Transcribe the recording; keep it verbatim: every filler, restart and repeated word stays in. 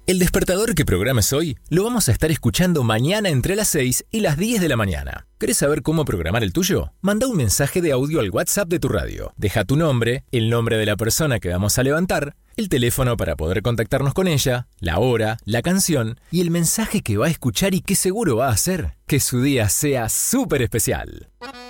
El despertador que programes hoy lo vamos a estar escuchando mañana entre las seis y las diez de la mañana. ¿Querés saber cómo programar el tuyo? Manda un mensaje de audio al WhatsApp de tu radio. Deja tu nombre, el nombre de la persona que vamos a levantar, el teléfono para poder contactarnos con ella, la hora, la canción y el mensaje que va a escuchar y que seguro va a hacer que su día sea súper especial.